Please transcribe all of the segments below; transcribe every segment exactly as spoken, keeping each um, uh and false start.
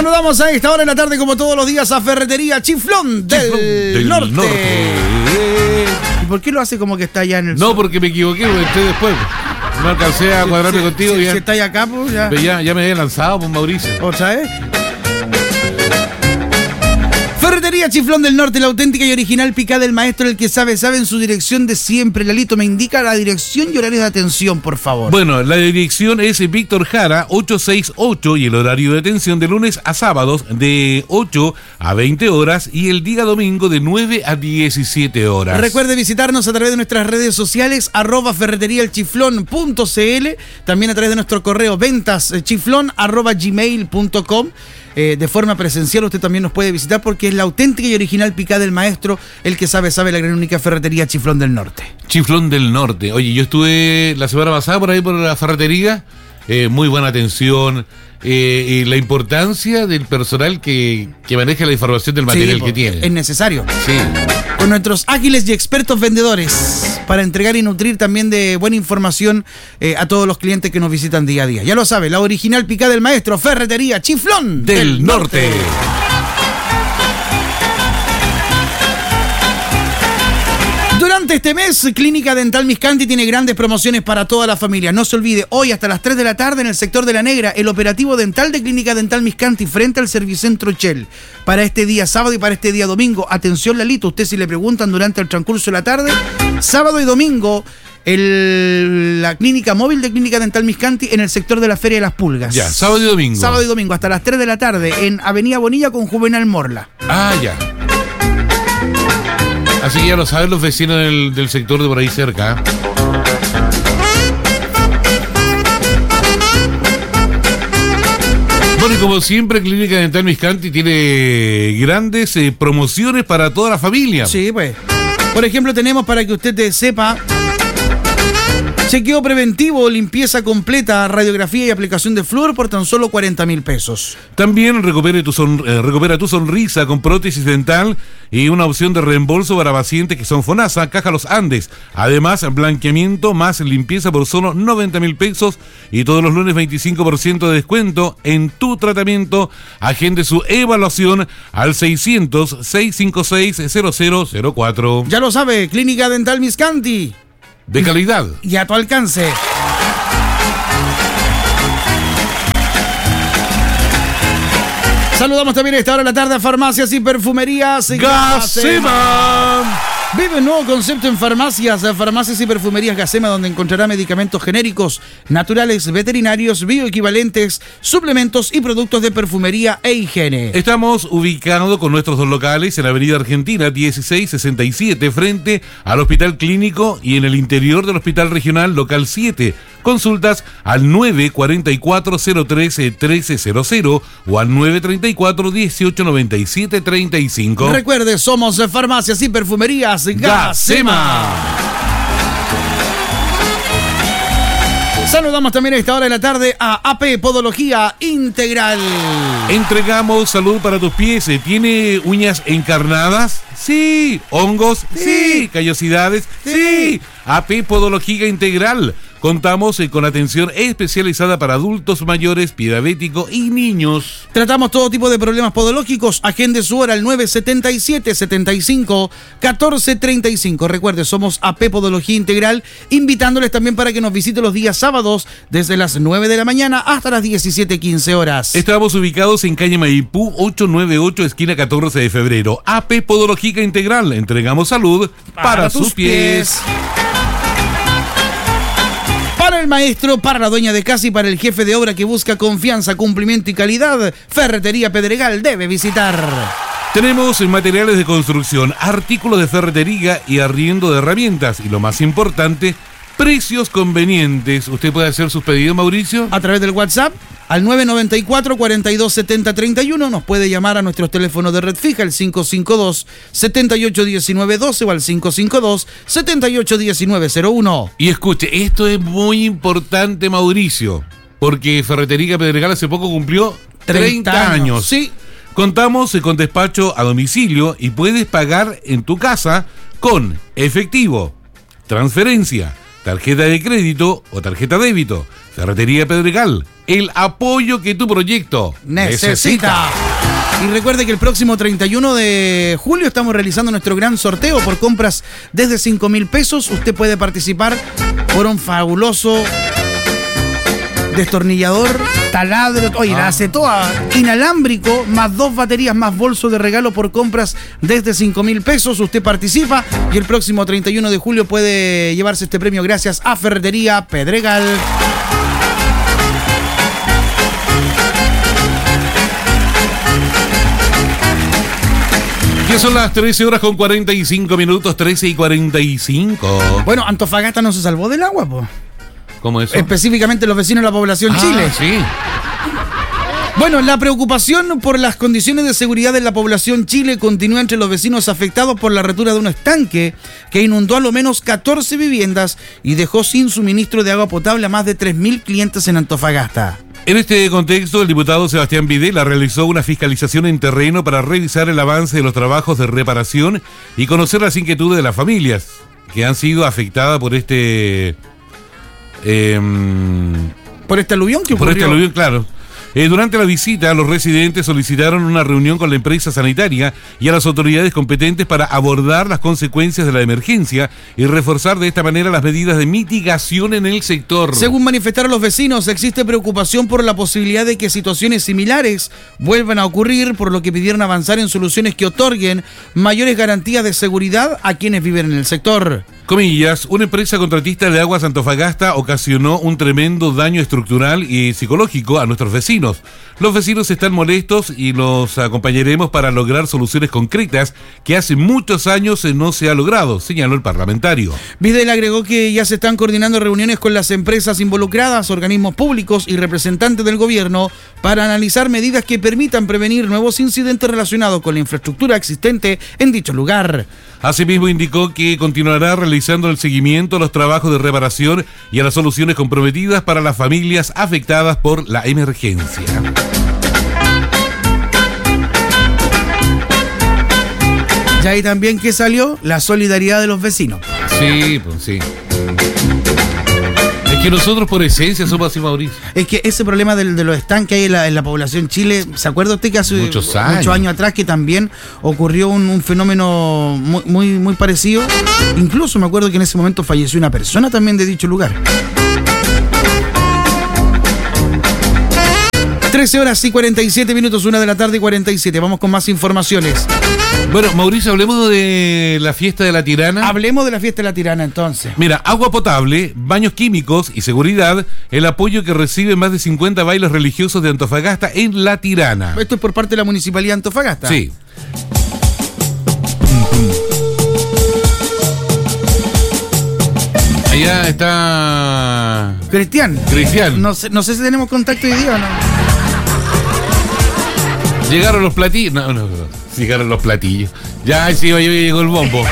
Saludamos a esta hora de la tarde, como todos los días, a Ferretería Chiflón del, Chiflón del Norte. Norte. ¿Y por qué lo hace como que está allá en el No, sur? porque me equivoqué, porque estoy después. No alcancé a cuadrarme si, contigo. si, ya, si está allá acá, pues ya. ya, ya me había lanzado, pues, Mauricio. ¿Otra vez? Ferretería Chiflón del Norte, la auténtica y original picada del maestro, el que sabe, sabe en su dirección de siempre. Lalito, me indica la dirección y horarios de atención, por favor. Bueno, la dirección es Víctor Jara ochocientos sesenta y ocho y el horario de atención de lunes a sábados de ocho a veinte horas y el día domingo de nueve a diecisiete horas. Recuerde visitarnos a través de nuestras redes sociales, arroba ferreterialchiflón punto cl, también a través de nuestro correo ventaschiflón arroba gmail punto com. Eh, de forma presencial usted también nos puede visitar porque es la auténtica y original picada del maestro, el que sabe, sabe, la gran única Ferretería Chiflón del Norte. Chiflón del Norte. Oye, yo estuve la semana pasada por ahí por la ferretería, eh, muy buena atención, eh, y la importancia del personal que, que maneja la información del material Sí, que tiene. Es necesario. Sí. Con nuestros ágiles y expertos vendedores para entregar y nutrir también de buena información eh, a todos los clientes que nos visitan día a día. Ya lo sabe, la original picada del maestro, Ferretería Chiflón Del, del Norte. Norte. Durante este mes, Clínica Dental Miscanti tiene grandes promociones para toda la familia. No se olvide, hoy hasta las tres de la tarde en el sector de La Negra, el operativo dental de Clínica Dental Miscanti frente al Servicentro Shell. Para este día sábado y para este día domingo, atención Lalito, usted si le preguntan durante el transcurso de la tarde, sábado y domingo, el, la clínica móvil de Clínica Dental Miscanti en el sector de la Feria de las Pulgas. Ya, sábado y domingo. Sábado y domingo, hasta las tres de la tarde en Avenida Bonilla con Juvenal Morla. Ah, ya. Así que ya lo saben los vecinos del, del sector de por ahí cerca. Bueno, y como siempre, Clínica Dental Miscanti tiene grandes eh, promociones para toda la familia. Sí, pues. Por ejemplo, tenemos, para que usted te sepa, chequeo preventivo, limpieza completa, radiografía y aplicación de flúor por tan solo cuarenta mil pesos. También recupere tu son, eh, recupera tu sonrisa con prótesis dental y una opción de reembolso para pacientes que son FONASA, Caja Los Andes. Además, blanqueamiento más limpieza por solo noventa mil pesos y todos los lunes veinticinco por ciento de descuento en tu tratamiento. Agende su evaluación al seiscientos, seiscientos cincuenta y seis, cero cero cero cuatro. Ya lo sabe, Clínica Dental Miscanti. De calidad. Y a tu alcance. Saludamos también a esta hora de la tarde a Farmacias y Perfumerías Gacema. Vive un nuevo concepto en farmacias, farmacias y perfumerías Gacema, donde encontrará medicamentos genéricos, naturales, veterinarios, bioequivalentes, suplementos y productos de perfumería e higiene. Estamos ubicados con nuestros dos locales en la Avenida Argentina dieciséis sesenta y siete, frente al Hospital Clínico, y en el interior del Hospital Regional Local siete. Consultas al nueve cuatro cuatro, cero tres, uno tres cero cero o al nueve tres cuatro, dieciocho noventa y siete treinta y cinco. Recuerde, somos Farmacias y Perfumerías Gacema. Saludamos también a esta hora de la tarde a A P Podología Integral. Entregamos salud para tus pies. ¿Tiene uñas encarnadas? Sí. ¿Hongos? Sí. sí. ¿Callosidades? Sí. sí. A P Podología Integral. Contamos eh, con atención especializada para adultos mayores, diabéticos y niños. Tratamos todo tipo de problemas podológicos. Agende su hora al nueve siete siete, setenta y cinco, catorce treinta y cinco. Recuerde, somos A P Podología Integral, invitándoles también para que nos visite los días sábados desde las nueve de la mañana hasta las diecisiete quince horas. Estamos ubicados en calle Maipú ochocientos noventa y ocho, esquina catorce de febrero. A P Podología Integral. Entregamos salud para, para sus pies. pies. Para el maestro, para la dueña de casa y para el jefe de obra que busca confianza, cumplimiento y calidad, Ferretería Pedregal debe visitar. Tenemos materiales de construcción, artículos de ferretería y arriendo de herramientas. Y lo más importante, precios convenientes. ¿Usted puede hacer sus pedidos, Mauricio? A través del WhatsApp al nueve nueve cuatro, cuatro dos siete cero tres uno. Nos puede llamar a nuestros teléfonos de red fija, el cinco cinco dos, siete ocho uno nueve uno dos o al cinco cinco dos, siete ocho uno nueve cero uno. Y escuche, esto es muy importante, Mauricio, porque Ferretería Pedregal hace poco cumplió treinta años. Sí. Contamos con despacho a domicilio y puedes pagar en tu casa con efectivo, transferencia, tarjeta de crédito o tarjeta débito. Ferretería Pedregal, el apoyo que tu proyecto necesita. necesita. Y recuerde que el próximo treinta y uno de julio estamos realizando nuestro gran sorteo por compras desde cinco mil pesos. Usted puede participar por un fabuloso destornillador, taladro, oye, ah. la hace toda, inalámbrico, más dos baterías, más bolso de regalo por compras desde cinco mil pesos. Usted participa y el próximo treinta y uno de julio puede llevarse este premio gracias a Ferretería Pedregal. Ya son las trece horas con cuarenta y cinco minutos, trece y cuarenta y cinco. Bueno, Antofagasta no se salvó del agua, po. ¿Cómo eso? Específicamente los vecinos de la población ah, Chile. Sí. Bueno, la preocupación por las condiciones de seguridad de la población Chile continúa entre los vecinos afectados por la rotura de un estanque que inundó a lo menos catorce viviendas y dejó sin suministro de agua potable a más de tres mil clientes en Antofagasta. En este contexto, el diputado Sebastián Videla realizó una fiscalización en terreno para revisar el avance de los trabajos de reparación y conocer las inquietudes de las familias que han sido afectadas por este... Eh, por este aluvión que ocurrió. Por este aluvión, claro. Eh, durante la visita, los residentes solicitaron una reunión con la empresa sanitaria y a las autoridades competentes para abordar las consecuencias de la emergencia y reforzar de esta manera las medidas de mitigación en el sector. Según manifestaron los vecinos, existe preocupación por la posibilidad de que situaciones similares vuelvan a ocurrir, por lo que pidieron avanzar en soluciones que otorguen mayores garantías de seguridad a quienes viven en el sector. Comillas, una empresa contratista de Aguas Antofagasta ocasionó un tremendo daño estructural y psicológico a nuestros vecinos. Los vecinos están molestos y los acompañaremos para lograr soluciones concretas que hace muchos años no se ha logrado, señaló el parlamentario. Vidal agregó que ya se están coordinando reuniones con las empresas involucradas, organismos públicos y representantes del gobierno para analizar medidas que permitan prevenir nuevos incidentes relacionados con la infraestructura existente en dicho lugar. Asimismo, indicó que continuará realizando el seguimiento a los trabajos de reparación y a las soluciones comprometidas para las familias afectadas por la emergencia. Y ahí también que salió la solidaridad de los vecinos. Sí, pues sí. Es que nosotros por esencia somos así, Mauricio. Es que ese problema de, de los estanques ahí en la, en la población Chile, ¿se acuerda usted que hace muchos años, muchos años atrás que también ocurrió un, un fenómeno muy, muy, muy parecido? Incluso me acuerdo que en ese momento falleció una persona también de dicho lugar. trece horas y cuarenta y siete minutos, una de la tarde y cuarenta y siete. Vamos con más informaciones. Bueno, Mauricio, hablemos de la fiesta de la Tirana. Hablemos de la fiesta de la Tirana, entonces. Mira, agua potable, baños químicos y seguridad, el apoyo que reciben más de cincuenta bailes religiosos de Antofagasta en la Tirana. Esto es por parte de la Municipalidad de Antofagasta. Sí. Allá está... Cristian. Cristian. No sé, no sé si tenemos contacto hoy día o no. Llegaron los platillos. No, no, no. Llegaron los platillos. Ya, sí, llegó el bombo.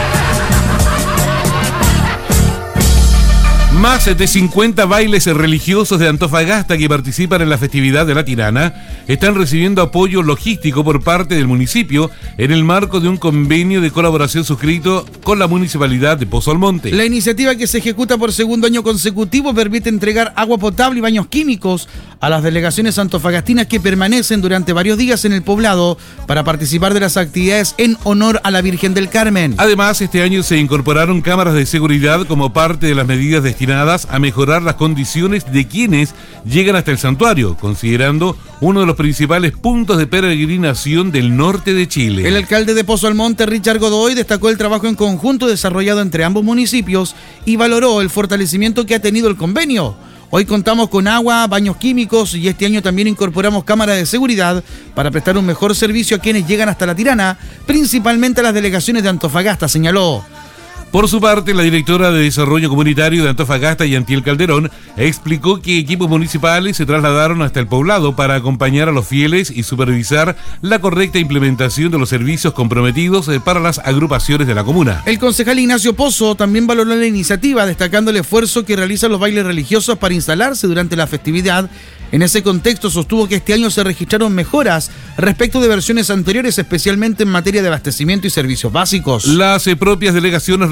Más de cincuenta bailes religiosos de Antofagasta que participan en la festividad de la Tirana están recibiendo apoyo logístico por parte del municipio en el marco de un convenio de colaboración suscrito con la Municipalidad de Pozo Almonte. La iniciativa, que se ejecuta por segundo año consecutivo, permite entregar agua potable y baños químicos a las delegaciones antofagastinas que permanecen durante varios días en el poblado para participar de las actividades en honor a la Virgen del Carmen. Además, este año se incorporaron cámaras de seguridad como parte de las medidas destinadas a mejorar las condiciones de quienes llegan hasta el santuario, considerando uno de los principales puntos de peregrinación del norte de Chile. El alcalde de Pozo Almonte, Richard Godoy, destacó el trabajo en conjunto desarrollado entre ambos municipios y valoró el fortalecimiento que ha tenido el convenio. Hoy contamos con agua, baños químicos y este año también incorporamos cámaras de seguridad para prestar un mejor servicio a quienes llegan hasta la Tirana, principalmente a las delegaciones de Antofagasta, señaló. Por su parte, la directora de Desarrollo Comunitario de Antofagasta, Yantiel Calderón, explicó que equipos municipales se trasladaron hasta el poblado para acompañar a los fieles y supervisar la correcta implementación de los servicios comprometidos para las agrupaciones de la comuna. El concejal Ignacio Pozo también valoró la iniciativa, destacando el esfuerzo que realizan los bailes religiosos para instalarse durante la festividad. En ese contexto, sostuvo que este año se registraron mejoras respecto de versiones anteriores, especialmente en materia de abastecimiento y servicios básicos. Las eh, propias delegaciones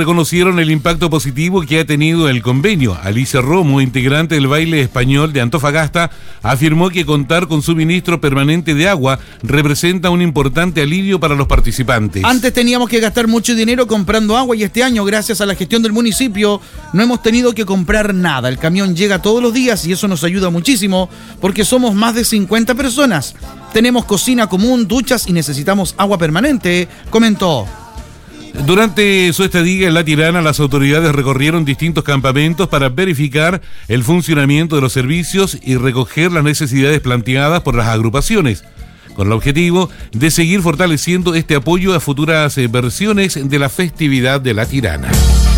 reconocieron el impacto positivo que ha tenido el convenio. Alicia Romo, integrante del baile español de Antofagasta, afirmó que contar con suministro permanente de agua representa un importante alivio para los participantes. Antes teníamos que gastar mucho dinero comprando agua y este año, gracias a la gestión del municipio, no hemos tenido que comprar nada. El camión llega todos los días y eso nos ayuda muchísimo porque somos más de cincuenta personas. Tenemos cocina común, duchas y necesitamos agua permanente, comentó. Durante su estadía en La Tirana, las autoridades recorrieron distintos campamentos para verificar el funcionamiento de los servicios y recoger las necesidades planteadas por las agrupaciones, con el objetivo de seguir fortaleciendo este apoyo a futuras versiones de la festividad de La Tirana.